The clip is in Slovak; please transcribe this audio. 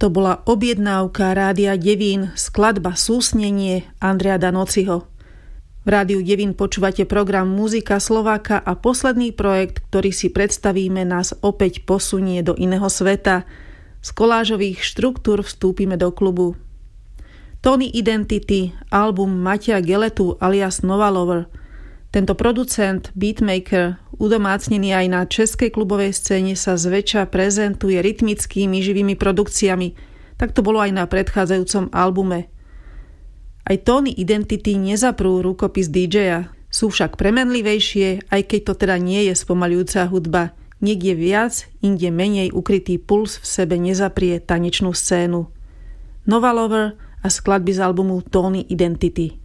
To bola objednávka Rádia Devín, skladba Súsnenie Andrea Danociho. V Rádiu Devín počúvate program Muzika Slováka a posledný projekt, ktorý si predstavíme, nás opäť posunie do iného sveta. Z kolážových štruktúr vstúpime do klubu. Tony Identity, album Mateja Geletu alias Nova Lover. Tento producent, beatmaker, udomácnený aj na českej klubovej scéne, sa zväčša prezentuje rytmickými živými produkciami. Tak to bolo aj na predchádzajúcom albume. Aj Tony Identity nezaprú rukopis DJ-a. Sú však premenlivejšie, aj keď to teda nie je spomaľujúca hudba. Niekde viac, inde menej ukrytý puls v sebe nezaprie tanečnú scénu. Nova Lover a skladby z albumu Tony Identity.